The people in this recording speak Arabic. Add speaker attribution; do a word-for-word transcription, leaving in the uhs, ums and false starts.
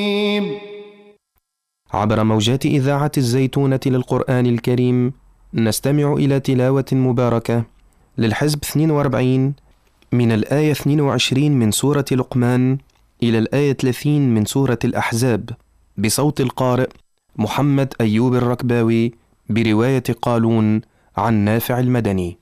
Speaker 1: عبر موجات إذاعة الزيتونة للقرآن الكريم نستمع إلى تلاوة مباركة للحزب اثنين وأربعين من الآية اثنين وعشرين من سورة لقمان إلى الآية ثلاثين من سورة الأحزاب بصوت القارئ محمد أيوب الركباوي برواية قالون عن نافع المدني.